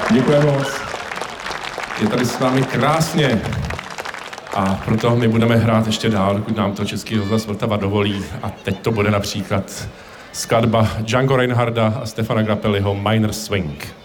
Děkujeme moc. Je tady s námi krásně. A proto my budeme hrát ještě dál, dokud nám to Český rozhlas Vltava dovolí. A teď to bude například skladba Django Reinharda a Stefana Grappelliho Minor Swing.